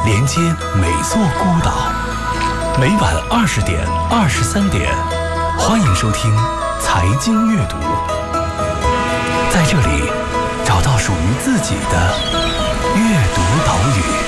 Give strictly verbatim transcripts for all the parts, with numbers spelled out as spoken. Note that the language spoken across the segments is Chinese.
连接每座孤岛。每晚二十点、二十三点，欢迎收听《财经阅读》，在这里找到属于自己的阅读岛屿。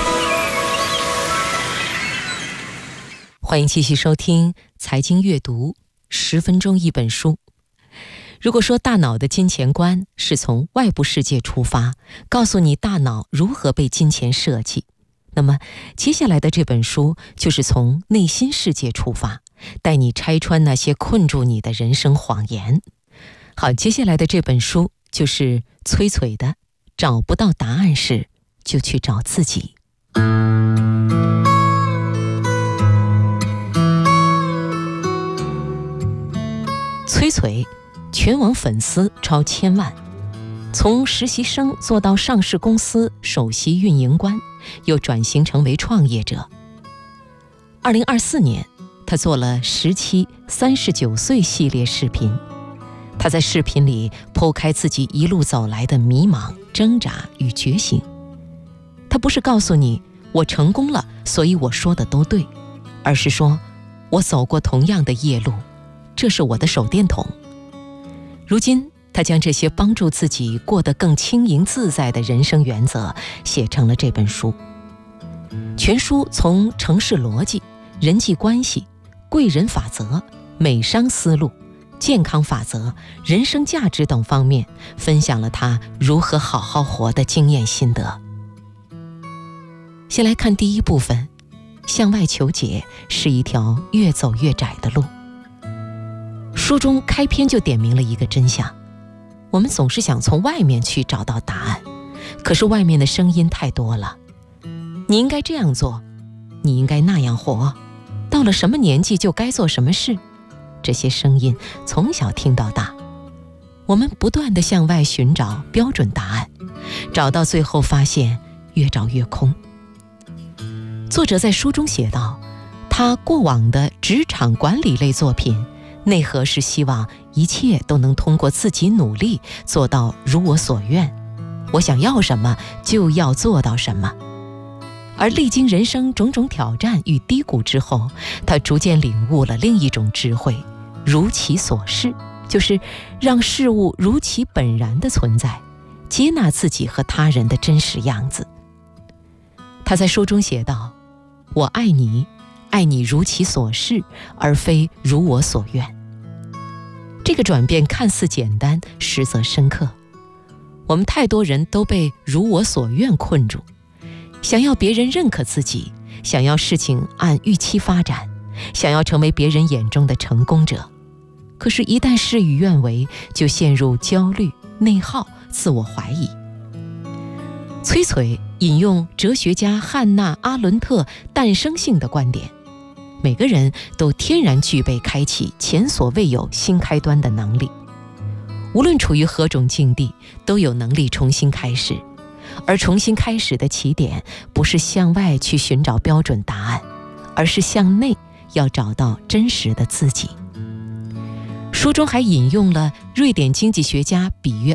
欢迎继续收听《财经阅读》，十分钟一本书。如果说大脑的金钱观是从外部世界出发，告诉你大脑如何被金钱设计，那么接下来的这本书就是从内心世界出发，带你拆穿那些困住你的人生谎言。好，接下来的这本书就是崔璀的《找不到答案时就去找自己》。崔璀全网粉丝超千万，从实习生做到上市公司首席运营官，又转型成为创业者。二零二四年，他做了十期三十九岁系列视频。他在视频里剖开自己一路走来的迷茫、挣扎与觉醒。他不是告诉你我成功了，所以我说的都对，而是说我走过同样的夜路，这是我的手电筒。如今他将这些帮助自己过得更轻盈自在的人生原则写成了这本书。全书从城市逻辑、人际关系、贵人法则、美商思路、健康法则、人生价值等方面分享了他如何好好活的经验心得。先来看第一部分，向外求解是一条越走越窄的路。书中开篇就点明了一个真相，我们总是想从外面去找到答案，可是外面的声音太多了。你应该这样做，你应该那样活，到了什么年纪就该做什么事，这些声音从小听到大。我们不断地向外寻找标准答案，找到最后发现越找越空。作者在书中写道，他过往的职场管理类作品内核是希望一切都能通过自己努力做到如我所愿，我想要什么就要做到什么。而历经人生种种挑战与低谷之后，他逐渐领悟了另一种智慧，如其所是，就是让事物如其本然的存在，接纳自己和他人的真实样子。他在书中写道，我爱你，爱你如其所是，而非如我所愿。这个转变看似简单，实则深刻。我们太多人都被如我所愿困住，想要别人认可自己，想要事情按预期发展，想要成为别人眼中的成功者。可是一旦事与愿违，就陷入焦虑、内耗、自我怀疑。崔璀引用哲学家汉娜·阿伦特诞生性的观点，每个人都天然具备开启前所未有新开端的能力，无论处于何种境地，都有能力重新开始。而重新开始的起点，不是向外去寻找标准答案，而是向内要找到真实的自己。书中还引用了瑞典经济学家比约